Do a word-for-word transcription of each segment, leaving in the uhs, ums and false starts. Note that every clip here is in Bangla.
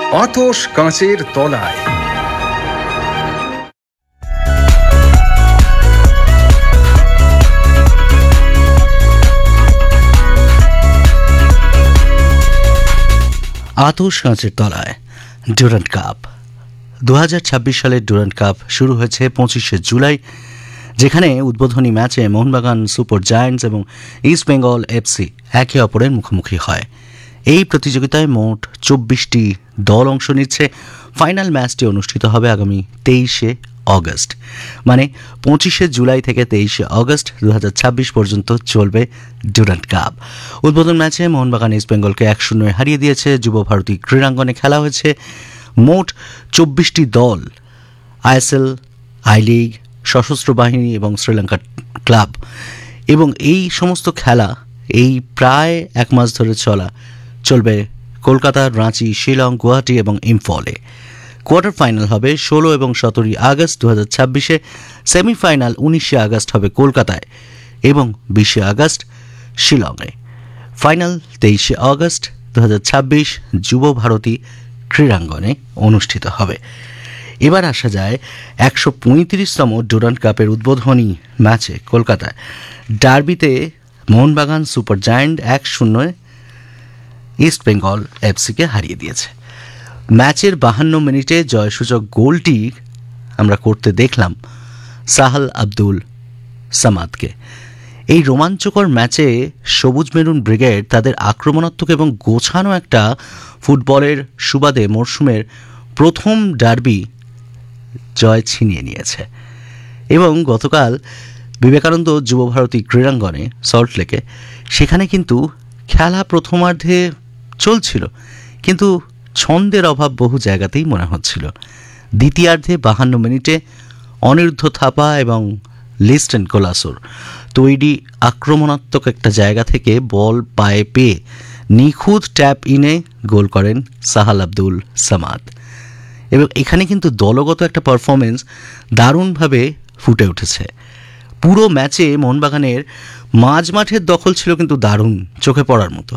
আতশ কাঁচের তলায়। আতশ কাঁচের তলায় ডুরান্ড কাপ দু হাজার ছাব্বিশ সালের ডুরান্ড কাপ শুরু হয়েছে পঁচিশে জুলাই, যেখানে উদ্বোধনী ম্যাচে মোহনবাগান সুপার জায়ান্টস এবং ইস্ট বেঙ্গল এফসি একে অপরের মুখোমুখি হয়। এই প্রতিযোগিতায় মোট চব্বিশটি দল অংশ নিচ্ছে। ফাইনাল ম্যাচটি অনুষ্ঠিত হবে আগামী তেইশে অগস্ট, মানে পঁচিশে জুলাই থেকে তেইশে অগস্ট দু হাজার ছাব্বিশ পর্যন্ত চলবে ডুরান্ড কাপ। উদ্বোধন ম্যাচে মোহনবাগান ইস্ট বেঙ্গলকে এক শূন্যে হারিয়ে দিয়েছে। যুব ভারতী ক্রীড়াঙ্গনে খেলা হয়েছে মোট চব্বিশটি দল, আইএসএল, আই লিগ, সশস্ত্র বাহিনী এবং শ্রীলঙ্কা ক্লাব। এবং এই সমস্ত খেলা এই প্রায় এক মাস ধরে চলা চলবে কলকাতা, রাঁচি, শিলং, গুয়াহাটি এবং ইম্ফলে। কোয়ার্টার ফাইনাল হবে ষোলো এবং সতেরোই আগস্ট দু হাজার ছাব্বিশে। সেমিফাইনাল উনিশে আগস্ট হবে কলকাতায় এবং বিশে আগস্ট শিলংয়ে। ফাইনাল তেইশে আগস্ট দু হাজার ছাব্বিশ যুব ভারতী ক্রীড়াঙ্গনে অনুষ্ঠিত হবে। এবার আসা যায় একশো পঁয়ত্রিশতম ডুরান্ড কাপের উদ্বোধনী ম্যাচে কলকাতায় ডার্বিতে মোহনবাগান সুপার জায়ান্ট এক শূন্যে ইস্ট বেঙ্গল এফসিকে হারিয়ে দিয়েছে। ম্যাচের বাহান্ন মিনিটে জয়সূচক গোলটি আমরা করতে দেখলাম সাহাল আব্দুল সামাদকে। এই রোমাঞ্চকর ম্যাচে সবুজ মেরুন ব্রিগেড তাদের আক্রমণাত্মক এবং গোছানো একটা ফুটবলের সুবাদে মরশুমের প্রথম ডার্বি জয় ছিনিয়ে নিয়েছে। এবং গতকাল বিবেকানন্দ যুবভারতী ক্রীড়াঙ্গনে সল্টলেকে, সেখানে কিন্তু খেলা প্রথমার্ধে চলছিল, কিন্তু ছন্দের অভাব বহু জায়গাতেই মনে হচ্ছিল। দ্বিতীয়ার্ধে বাহান্ন মিনিটে অনিরুদ্ধ থাপা এবং লিস্টেন কোলাসোর তৈরি আক্রমণাত্মক একটা জায়গা থেকে বল পায়ে পেয়ে নিখুঁত ট্যাপ ইনে গোল করেন সাহাল আব্দুল সামাদ। এবং এখানে কিন্তু দলগত একটা পারফরমেন্স দারুণভাবে ফুটে উঠেছে। পুরো ম্যাচে মোহনবাগানের মাঝ মাঠের দখল ছিল কিন্তু দারুণ, চোখে পড়ার মতো।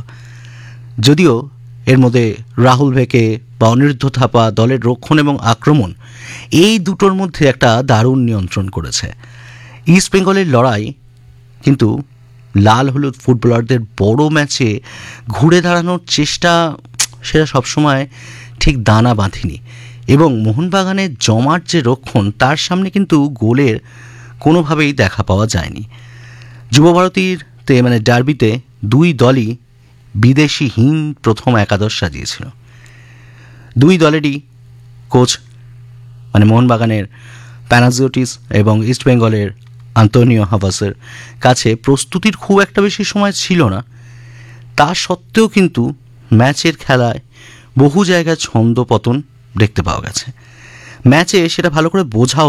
যদিও এর মধ্যে রাহুল ভেকে বা অনিরুদ্ধ থাপা দলের রক্ষণ এবং আক্রমণ এই দুটোর মধ্যে একটা দারুণ নিয়ন্ত্রণ করেছে। ইস্ট বেঙ্গলের লড়াই কিন্তু লাল হলুদ ফুটবলারদের বড় ম্যাচে ঘুরে দাঁড়ানোর চেষ্টা সেটা সবসময় ঠিক দানা বাঁধেনি। এবং মোহনবাগানের জমাট যে রক্ষণ, তার সামনে কিন্তু গোলের কোনোভাবেই দেখা পাওয়া যায়নি। যুবভারতীর তে মানে ডার্বিতে দুই দলই বিদেশিহীন প্রথম একাদশ সাজিয়েছিল। দুই দলেরই কোচ মানে মোহনবাগানের প্যানাজিওটিস এবং ইস্ট বেঙ্গলের আন্তোনিও হাভাসের কাছে প্রস্তুতির খুব একটা বেশি সময় ছিল না। তা সত্ত্বেও কিন্তু ম্যাচের খেলায় বহু জায়গায় ছন্দ পতন দেখতে পাওয়া গেছে। ম্যাচে সেটা ভালো করে বোঝাও